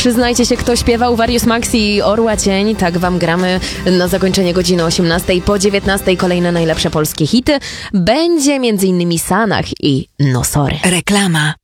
Przyznajcie się, kto śpiewał Warius Max i Orła Cień. Tak wam gramy na zakończenie godziny 18. Po 19 kolejne najlepsze polskie hity. Będzie m.in. Sanach i No Sorry. Reklama.